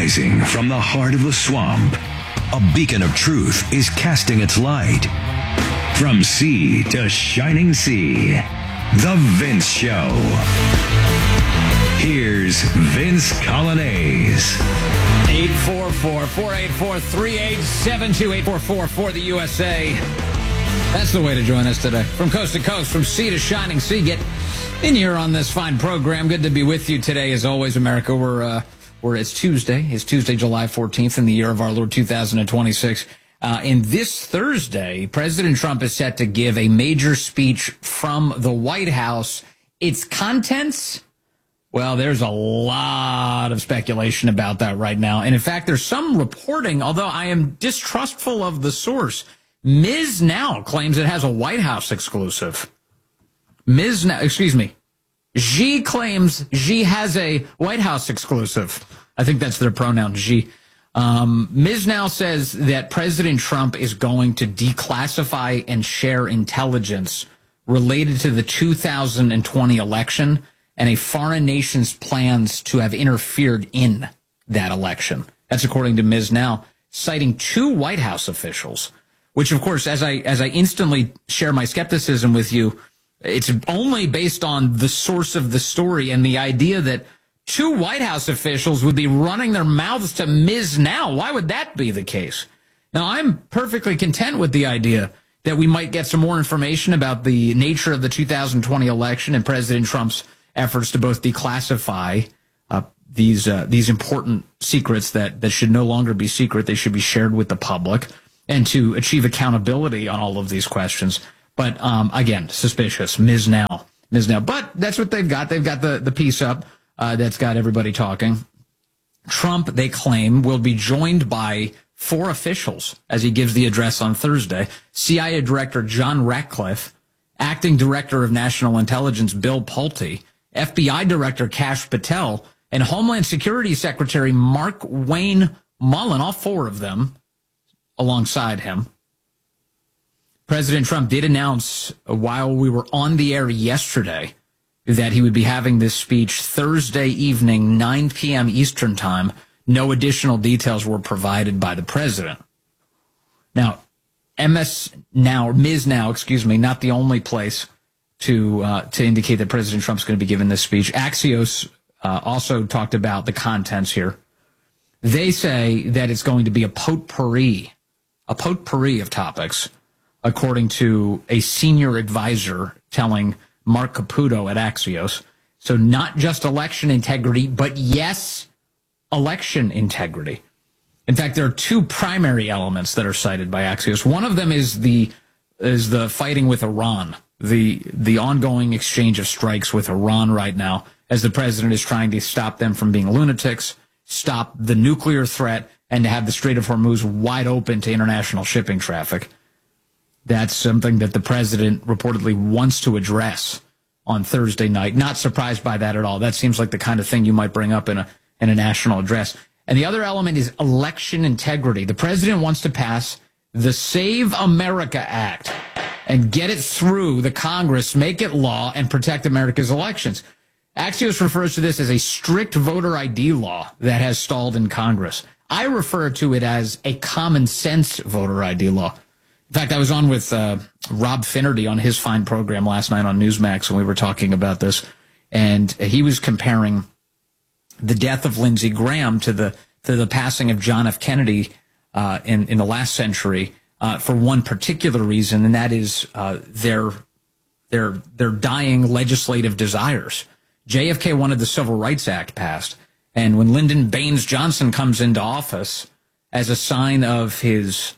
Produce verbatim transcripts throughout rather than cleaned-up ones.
Rising from the heart of the swamp, a beacon of truth is casting its light. From sea to shining sea, The Vince Show. Here's Vince Coglianese. eight four four, four eight four, three eight seven two, eight four four for the U S A. That's the way to join us today. From coast to coast, from sea to shining sea. Get in here on this fine program. Good to be with you today, as always, America. We're, uh, we're it's Tuesday. It's Tuesday, July fourteenth in the year of our Lord two thousand twenty-six. Uh, and this Thursday, President Trump is set to give a major speech from the White House. Its contents, well, there's a lot of speculation about that right now. And in fact, there's some reporting, although I am distrustful of the source. Miz Now claims it has a White House exclusive. Miz Now, excuse me. Xi claims Xi has a White House exclusive. I think that's their pronoun, Xi. Um, Miz Now says that President Trump is going to declassify and share intelligence related to the two thousand twenty election and a foreign nation's plans to have interfered in that election. That's according to Miz Now, citing two White House officials, which, of course, as I as I instantly share my skepticism with you, it's only based on the source of the story and the idea that two White House officials would be running their mouths to Miz Now. Why would that be the case? Now, I'm perfectly content with the idea that we might get some more information about the nature of the two thousand twenty election and President Trump's efforts to both declassify uh, these uh, these important secrets that, that should no longer be secret. They should be shared with the public, and to achieve accountability on all of these questions. But um, again, suspicious. Miz Now. Miz Now. But that's what they've got. They've got the, the piece up uh, that's got everybody talking. Trump, they claim, will be joined by four officials as he gives the address on Thursday. C I A Director John Ratcliffe, Acting Director of National Intelligence Bill Pulte, F B I Director Kash Patel, and Homeland Security Secretary Mark Wayne Mullen, all four of them alongside him. President Trump did announce while we were on the air yesterday that he would be having this speech Thursday evening, nine p.m. Eastern time. No additional details were provided by the president. Now, M S Now, Miz Now, excuse me, not the only place to uh, to indicate that President Trump's going to be giving this speech. Axios uh, also talked about the contents here. They say that it's going to be a potpourri, a potpourri of topics, according to a senior advisor telling Mark Caputo at Axios. So not just election integrity, but yes, election integrity. In fact, there are two primary elements that are cited by Axios. One of them is the is the fighting with Iran, the the ongoing exchange of strikes with Iran right now, as the president is trying to stop them from being lunatics, stop the nuclear threat, and to have the Strait of Hormuz wide open to international shipping traffic. That's something that the president reportedly wants to address on Thursday night. Not surprised by that at all. That seems like the kind of thing you might bring up in a in a national address. And the other element is election integrity. The president wants to pass the Save America Act and get it through the Congress, make it law, and protect America's elections. Axios refers to this as a strict voter I D law that has stalled in Congress. I refer to it as a common sense voter I D law. In fact, I was on with uh, Rob Finnerty on his fine program last night on Newsmax, and we were talking about this, and he was comparing the death of Lindsey Graham to the to the passing of John F. Kennedy uh, in in the last century uh, for one particular reason, and that is uh, their their their dying legislative desires. J F K wanted the Civil Rights Act passed, and when Lyndon Baines Johnson comes into office as a sign of his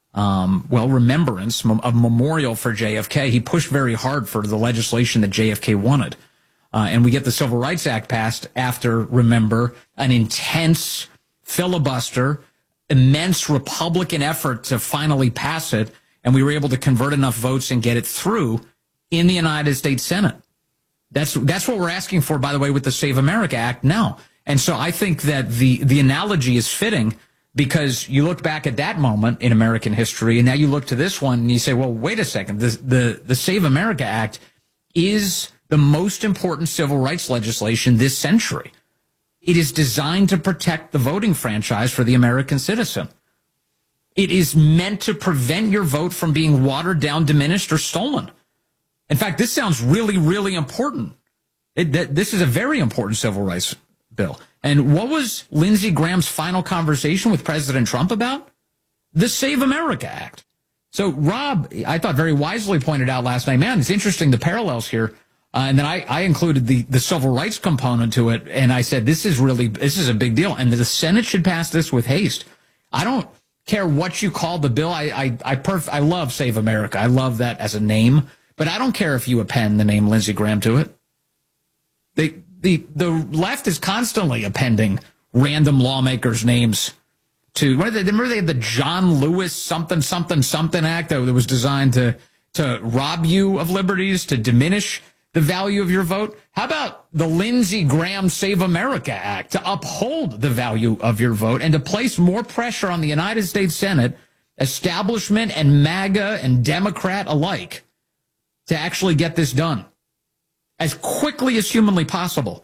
um, well remembrance, a memorial for J F K, he pushed very hard for the legislation that J F K wanted. Uh, and we get the Civil Rights Act passed after, remember, an intense filibuster, immense Republican effort to finally pass it, and we were able to convert enough votes and get it through in the United States Senate. That's that's what we're asking for, by the way, with the Save America Act now. And so I think that the, the analogy is fitting, because you look back at that moment in American history, and now you look to this one, and you say, well, wait a second, the the, the Save America Act is the most important civil rights legislation this century. It is designed to protect the voting franchise for the American citizen. It is meant to prevent your vote from being watered down, diminished, or stolen. In fact, this sounds really, really important. It, th- this is a very important civil rights bill. And what was Lindsey Graham's final conversation with President Trump about? The Save America Act. So Rob, I thought very wisely pointed out last night, man, it's interesting the parallels here. Uh, and then I, I included the, the civil rights component to it. And I said, this is really, this is a big deal. And the Senate should pass this with haste. I don't care what you call the bill. I, I, I, perf- I love Save America. I love that as a name, but I don't care if you append the name Lindsey Graham to it. They, the, the left is constantly appending random lawmakers' names to, what did they, remember they had the John Lewis something, something, something act that was designed to, to rob you of liberties, to diminish the value of your vote? How about the Lindsey Graham Save America Act to uphold the value of your vote and to place more pressure on the United States Senate, establishment and MAGA and Democrat alike, to actually get this done as quickly as humanly possible?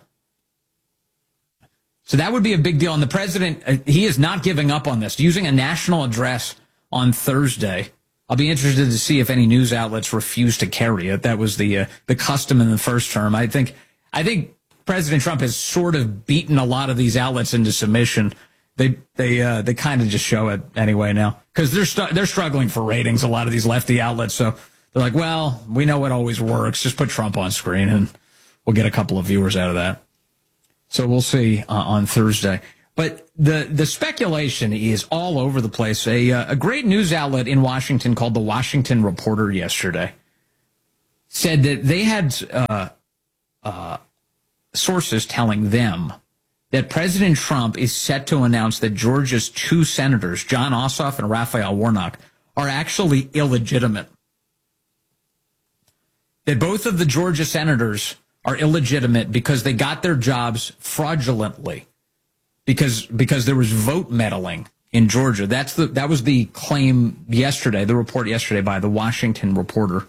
So that would be a big deal. And the president, uh, he is not giving up on this. Using a national address on Thursday, I'll be interested to see if any news outlets refuse to carry it. That was the uh, the custom in the first term. I think I think President Trump has sort of beaten a lot of these outlets into submission. They they uh, they kind of just show it anyway now because they're stu- they're struggling for ratings. A lot of these lefty outlets, so they're like, well, we know it always works. Just put Trump on screen and we'll get a couple of viewers out of that. So we'll see uh, on Thursday. But the, the speculation is all over the place. A, uh, a great news outlet in Washington called the Washington Reporter yesterday said that they had uh, uh, sources telling them that President Trump is set to announce that Georgia's two senators, Jon Ossoff and Raphael Warnock, are actually illegitimate. That both of the Georgia senators are illegitimate because they got their jobs fraudulently. Because because there was vote meddling in Georgia. That's the that was the claim yesterday, the report yesterday by the Washington Reporter.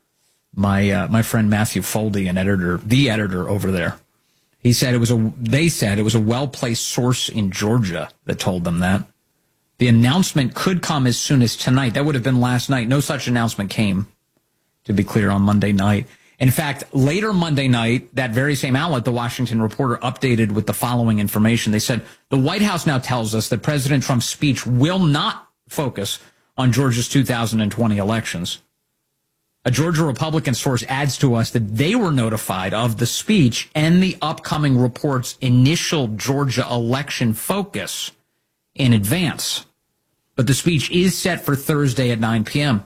My uh, my friend Matthew Foldy, an editor, the editor over there, he said it was a. They said it was a well-placed source in Georgia that told them that. The announcement could come as soon as tonight. That would have been last night. No such announcement came, to be clear, on Monday night. In fact, later Monday night, that very same outlet, the Washington Reporter, updated with the following information. They said, the White House now tells us that President Trump's speech will not focus on Georgia's two thousand twenty elections. A Georgia Republican source adds to us that they were notified of the speech and the upcoming report's initial Georgia election focus in advance. But the speech is set for Thursday at nine p.m.,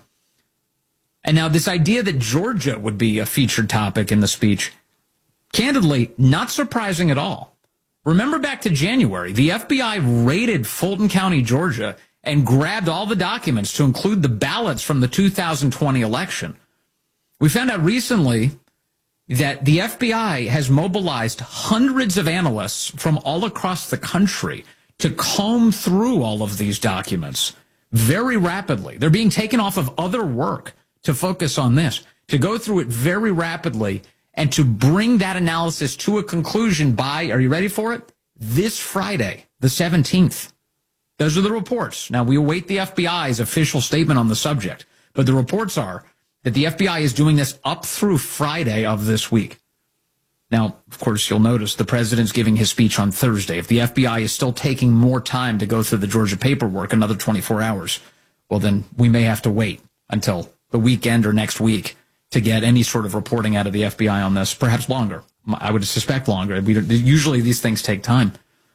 and now this idea that Georgia would be a featured topic in the speech, candidly, not surprising at all. Remember back to January, the F B I raided Fulton County, Georgia, and grabbed all the documents to include the ballots from the two thousand twenty election. We found out recently that the F B I has mobilized hundreds of analysts from all across the country to comb through all of these documents very rapidly. They're being taken off of other work to focus on this, to go through it very rapidly and to bring that analysis to a conclusion by, are you ready for it? This Friday, the seventeenth. Those are the reports. Now, we await the F B I's official statement on the subject, but the reports are that the F B I is doing this up through Friday of this week. Now, of course, you'll notice the president's giving his speech on Thursday. If the F B I is still taking more time to go through the Georgia paperwork, another twenty-four hours, well, then we may have to wait until the weekend or next week to get any sort of reporting out of the F B I on this, perhaps longer. I would suspect longer. We, usually these things take time.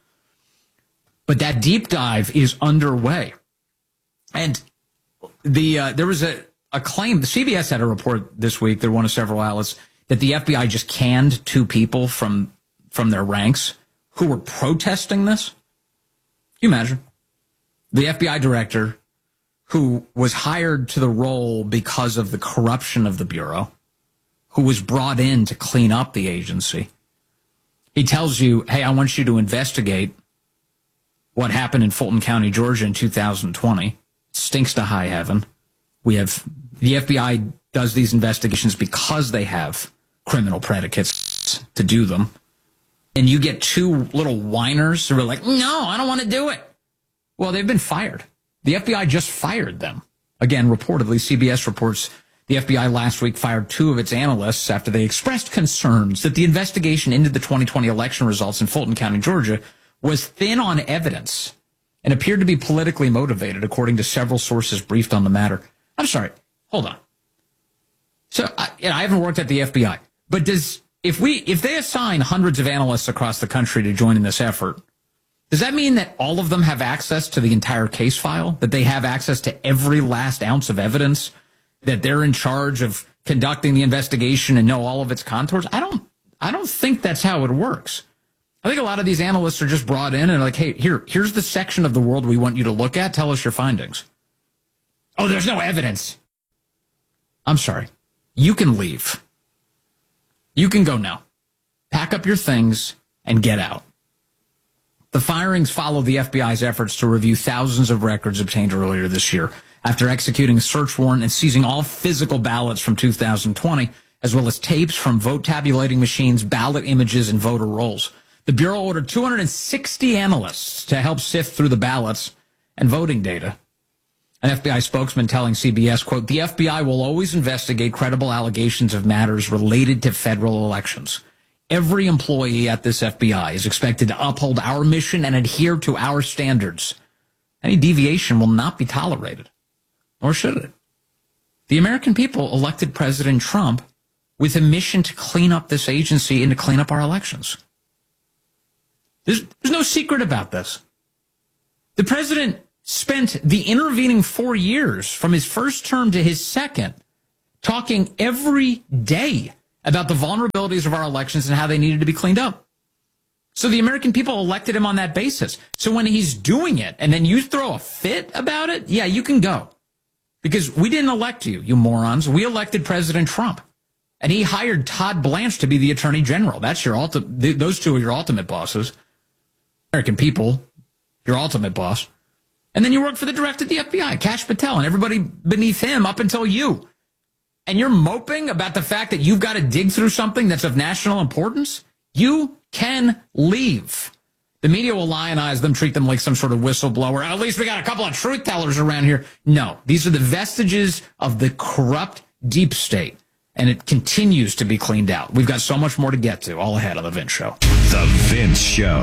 But that deep dive is underway. And the uh, there was a, a claim, the C B S had a report this week, they're one of several outlets, that the F B I just canned two people from, from their ranks who were protesting this. Can you imagine? The F B I director, who was hired to the role because of the corruption of the Bureau, who was brought in to clean up the agency. He tells you, hey, I want you to investigate what happened in Fulton County, Georgia in two thousand twenty. Stinks to high heaven. We have, the F B I does these investigations because they have criminal predicates to do them. and you get two little whiners who are like, no, I don't want to do it. Well, they've been fired. The F B I just fired them. Again, reportedly, C B S reports the F B I last week fired two of its analysts after they expressed concerns that the investigation into the twenty twenty election results in Fulton County, Georgia, was thin on evidence and appeared to be politically motivated, according to several sources briefed on the matter. I'm sorry. Hold on. So I, you know, I haven't worked at the F B I, but does if we if they assign hundreds of analysts across the country to join in this effort, does that mean that all of them have access to the entire case file, that they have access to every last ounce of evidence, that they're in charge of conducting the investigation and know all of its contours? I don't I don't think that's how it works. I think a lot of these analysts are just brought in and like, hey, here, here's the section of the world we want you to look at. Tell us your findings. Oh, there's no evidence. I'm sorry. You can leave. You can go now. Pack up your things and get out. The firings follow the F B I's efforts to review thousands of records obtained earlier this year after executing a search warrant and seizing all physical ballots from two thousand twenty, as well as tapes from vote tabulating machines, ballot images, and voter rolls. The Bureau ordered two hundred sixty analysts to help sift through the ballots and voting data. An F B I spokesman telling C B S, quote, the F B I will always investigate credible allegations of matters related to federal elections. Every employee at this F B I is expected to uphold our mission and adhere to our standards. Any deviation will not be tolerated, nor should it. The American people elected President Trump with a mission to clean up this agency and to clean up our elections. There's, there's no secret about this. The president spent the intervening four years from his first term to his second talking every day about the vulnerabilities of our elections and how they needed to be cleaned up. So the American people elected him on that basis. So when he's doing it and then you throw a fit about it, yeah, you can go. Because we didn't elect you, you morons. We elected President Trump. And he hired Todd Blanche to be the attorney general. That's your ultimate, those two are your ultimate bosses. American people, your ultimate boss. And then you work for the director of the F B I, Kash Patel, and everybody beneath him up until you. And you're moping about the fact that you've got to dig through something that's of national importance? You can leave. The media will lionize them, treat them like some sort of whistleblower. At least we got a couple of truth tellers around here. No, these are the vestiges of the corrupt deep state, and it continues to be cleaned out. We've got so much more to get to, all ahead of The Vince Show. The Vince Show.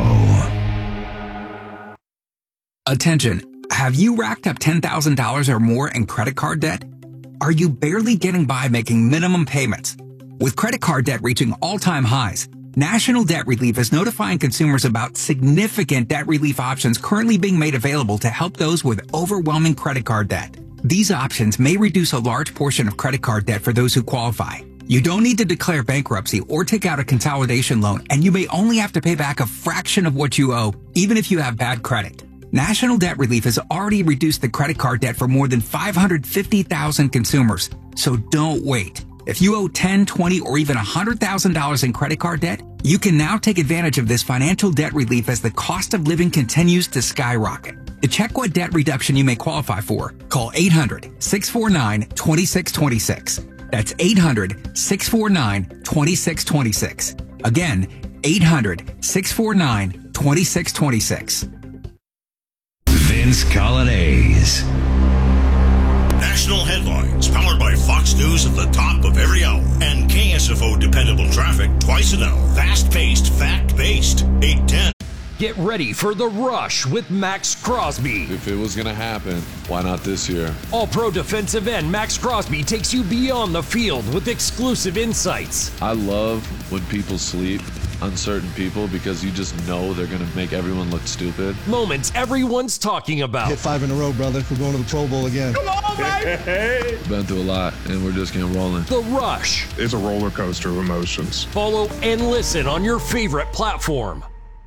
Attention. Have you racked up ten thousand dollars or more in credit card debt? Are you barely getting by making minimum payments? With credit card debt reaching all-time highs, National Debt Relief is notifying consumers about significant debt relief options currently being made available to help those with overwhelming credit card debt. These options may reduce a large portion of credit card debt for those who qualify. You don't need to declare bankruptcy or take out a consolidation loan, and you may only have to pay back a fraction of what you owe, even if you have bad credit. National Debt Relief has already reduced the credit card debt for more than five hundred fifty thousand consumers, so don't wait. If you owe ten, twenty, or even one hundred thousand dollars in credit card debt, you can now take advantage of this financial debt relief as the cost of living continues to skyrocket. To check what debt reduction you may qualify for, call eight hundred, six four nine, two six two six. That's eight hundred, six four nine, two six two six. Again, eight hundred, six four nine, two six two six. Vince Colonnese. National headlines powered by Fox News at the top of every hour and K S F O dependable traffic twice an hour. Fast-paced, fact-based. eight ten. Get ready for The Rush with Max Crosby. If it was going to happen, why not this year? All-pro defensive end Max Crosby takes you beyond the field with exclusive insights. I love when people sleep on certain people because you just know they're going to make everyone look stupid. Moments everyone's talking about. Hit five in a row, brother. We're going to the Pro Bowl again. Come on, baby! We've been through a lot, and we're just getting rolling. The Rush. It's a roller coaster of emotions. Follow and listen on your favorite platform.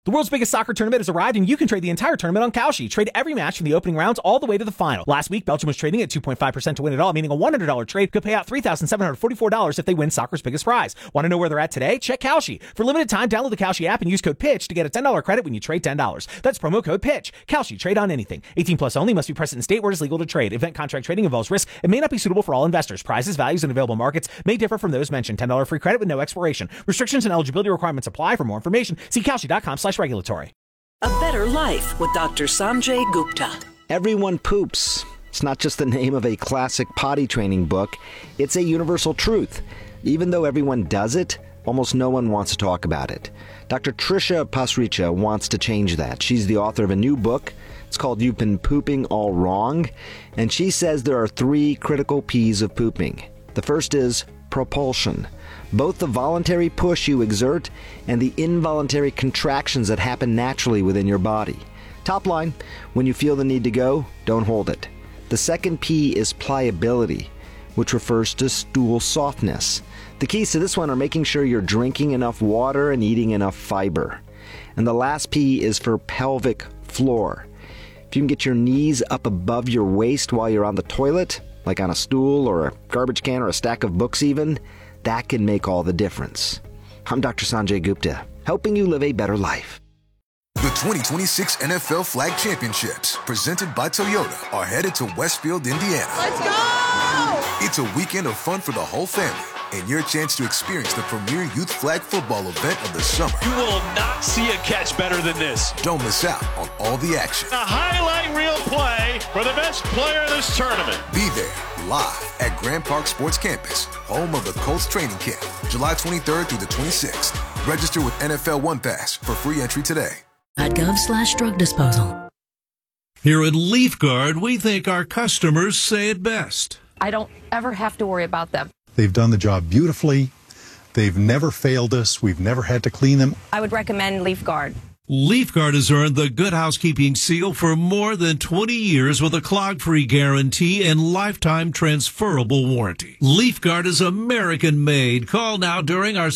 The world's biggest soccer tournament has arrived, and you can trade the entire tournament on Kalshi. Trade every match from the opening rounds all the way to the final. Last week, Belgium was trading at two point five percent to win it all, meaning a one hundred dollars trade could pay out three thousand seven hundred forty-four dollars if they win soccer's biggest prize. Want to know where they're at today? Check Kalshi. For limited time, download the Kalshi app and use code PITCH to get a ten dollars credit when you trade ten dollars. That's promo code PITCH. Kalshi. Trade on anything. eighteen plus only. Must be present in state where it is legal to trade. Event contract trading involves risk and may not be suitable for all investors. Prizes, values, and available markets may differ from those mentioned. ten dollars free credit with no expiration. Restrictions and eligibility requirements apply. For more information, see kalshi.com slash regulatory. A Better Life with Doctor Sanjay Gupta. Everyone poops. It's not just the name of a classic potty training book. It's a universal truth. Even though everyone does it, almost no one wants to talk about it. Doctor Trisha Pasricha wants to change that. She's the author of a new book. It's called You've Been Pooping All Wrong. And she says there are three critical P's of pooping. The first is propulsion. Both the voluntary push you exert and the involuntary contractions that happen naturally within your body. Top line, when you feel the need to go, don't hold it. The second P is pliability, which refers to stool softness. The keys to this one are making sure you're drinking enough water and eating enough fiber. And the last P is for pelvic floor. If you can get your knees up above your waist while you're on the toilet, like on a stool or a garbage can or a stack of books even, that can make all the difference. I'm Doctor Sanjay Gupta, helping you live a better life. The twenty twenty-six N F L Flag Championships, presented by Toyota, are headed to Westfield, Indiana. Let's go! It's a weekend of fun for the whole family, and your chance to experience the premier youth flag football event of the summer. You will not see a catch better than this. Don't miss out on all the action. A highlight reel play for the best player in this tournament. Be there live at Grand Park Sports Campus, home of the Colts training camp, July twenty-third through the twenty-sixth. Register with N F L One Pass for free entry today. .gov slash drug disposal. Here at LeafGuard, we think our customers say it best. I don't ever have to worry about them. They've done the job beautifully. They've never failed us. We've never had to clean them. I would recommend LeafGuard. LeafGuard has earned the Good Housekeeping seal for more than twenty years with a clog-free guarantee and lifetime transferable warranty. LeafGuard is American-made. Call now during our